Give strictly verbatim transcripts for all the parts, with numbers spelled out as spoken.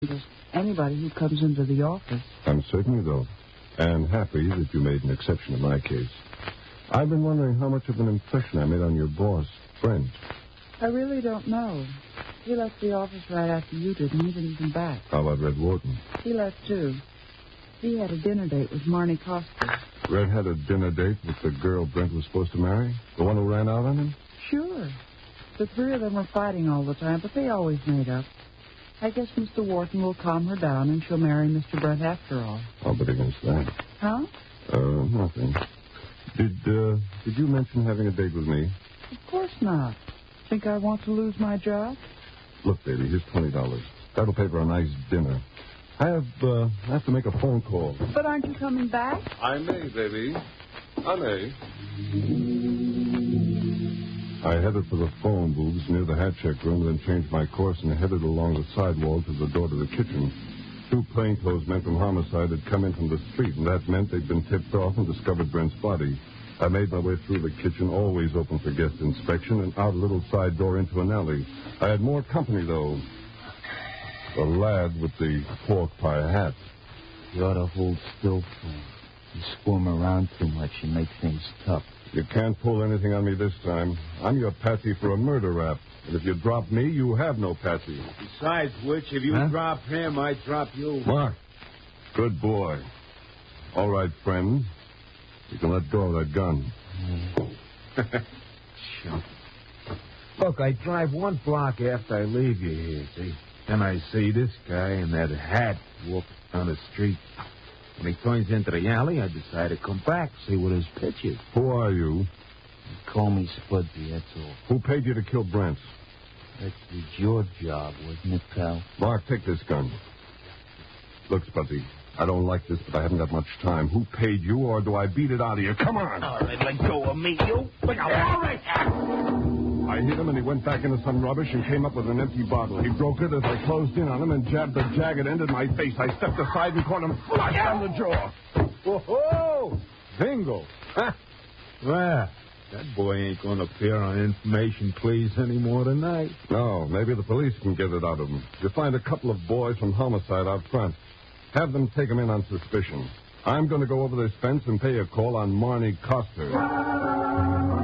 Just anybody who comes into the office. I'm certainly, though, and happy that you made an exception in my case. I've been wondering how much of an impression I made on your boss, Brent. I really don't know. He left the office right after you did, and he didn't come back. How about Red Wharton? He left, too. He had a dinner date with Marnie Costa. Red had a dinner date with the girl Brent was supposed to marry? The one who ran out on him? Sure. The three of them were fighting all the time, but they always made up. I guess Mister Wharton will calm her down, and she'll marry Mister Brent after all. I'll bet against that. Huh? Uh, nothing. Did, uh, did you mention having a date with me? Of course not. Think I want to lose my job? Look, baby, here's twenty dollars. That'll pay for a nice dinner. I have, uh, I have to make a phone call. But aren't you coming back? I may, baby. I may. I headed for the phone booths near the hat check room, then changed my course and headed along the sidewall to the door to the kitchen. Two plainclothes men from homicide had come in from the street, and that meant they'd been tipped off and discovered Brent's body. I made my way through the kitchen, always open for guest inspection, and out a little side door into an alley. I had more company, though. The lad with the pork pie hat. You ought to hold still, fool. You squirm around too much and make things tough. You can't pull anything on me this time. I'm your patsy for a murder rap. And if you drop me, you have no patsy. Besides which, if you huh? drop him, I drop you. Mark. Good boy. All right, friend. You can let go of that gun. Sure. Look, I drive one block after I leave you here, see? Then I see this guy in that hat walking down the street. When he turns into the alley, I decide to come back, see what his pitch is. Who are you? Call me Spudsy, that's all. Who paid you to kill Brent? That was your job, wasn't it, pal? Mark, take this gun. Look, Spudsy, I don't like this, but I haven't got much time. Who paid you, or do I beat it out of you? Come on! All right, let go of me, you. Look out. All right. I hit him, and he went back into some rubbish and came up with an empty bottle. He broke it as I closed in on him and jabbed the jagged end in my face. I stepped aside and caught him flush on the jaw. Whoa! Bingo! Huh? Well, that boy ain't going to appear on Information Please anymore tonight. No, maybe the police can get it out of him. You find a couple of boys from homicide out front. Have them take him in on suspicion. I'm going to go over this fence and pay a call on Marnie Costa.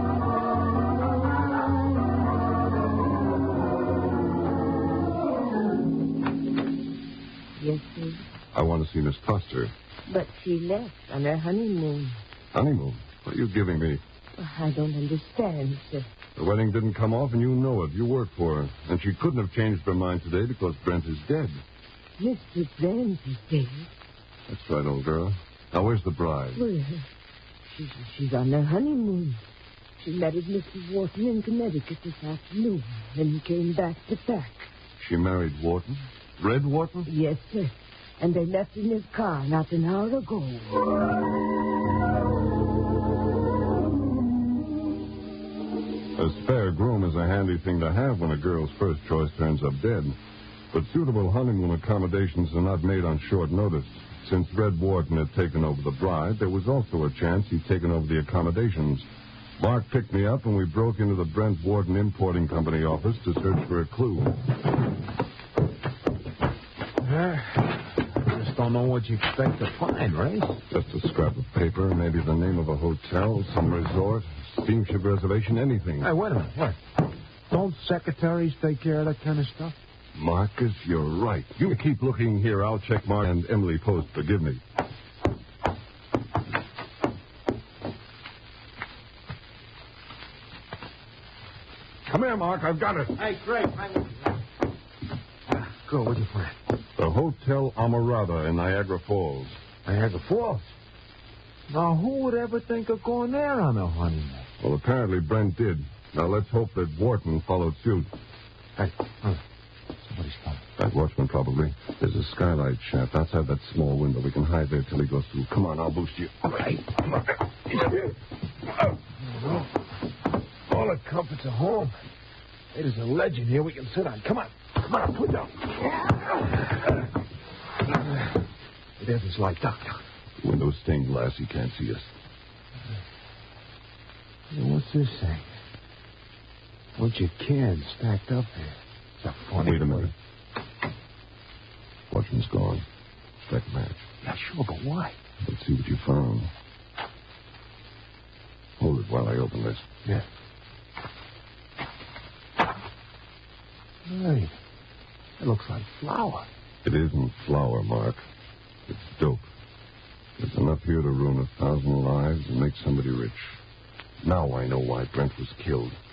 Yes, sir. I want to see Miss Costa. But she left on her honeymoon. Honeymoon? What are you giving me? I don't understand, sir. The wedding didn't come off, and you know it. You work for her. And she couldn't have changed her mind today because Brent is dead. Mister Brent is dead. That's right, old girl. Now, where's the bride? Well, she's, she's on her honeymoon. She married Mister Wharton in Connecticut this afternoon, and he came back to pack. She married Wharton? Red Wharton? Yes, sir. And they left in his car not an hour ago. A spare groom is a handy thing to have when a girl's first choice turns up dead. But suitable honeymoon accommodations are not made on short notice. Since Red Wharton had taken over the bride, there was also a chance he'd taken over the accommodations. Mark picked me up, and we broke into the Brent Wharton Importing Company office to search for a clue. I just don't know what you expect to find, right? Just a scrap of paper, maybe the name of a hotel, some resort, steamship reservation, anything. Hey, wait a minute. What? Don't secretaries take care of that kind of stuff? Marcus, you're right. You keep looking here. I'll check Mark and Emily Post. Forgive me. Come here, Mark. I've got it. Hey, great. Go, what'd you find? The Hotel Amarada in Niagara Falls. Niagara Falls? Now, who would ever think of going there on a honeymoon? Well, apparently Brent did. Now, let's hope that Wharton followed suit. Hey, uh, somebody's coming. That watchman, probably. There's a skylight shaft outside that small window. We can hide there till he goes through. Come on, I'll boost you. All right. All the comforts are home. Hey, there's a ledge in here we can sit on. Come on. Come on, put down. There's his light. Duck, duck. The window's stained glass. He can't see us. Hey, what's this thing? Bunch of cans stacked up here. It's a funny Wait a minute. Fortune's gone. Strike a match. Yeah, sure, but why? Let's see what you found. Hold it while I open this. Yeah. Hey, it looks like flour. It isn't flour, Mark. It's dope. There's enough here to ruin a thousand lives and make somebody rich. Now I know why Brent was killed.